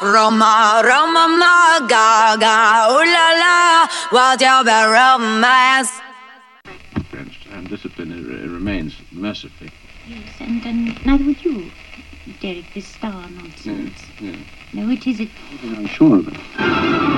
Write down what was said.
Roma, Roma, ma, gaga, ooh la la, what's your romance? And discipline remains mercifully. Yes, and neither would you, Derek, this star nonsense. Yeah. No, it isn't. I'm sure of it.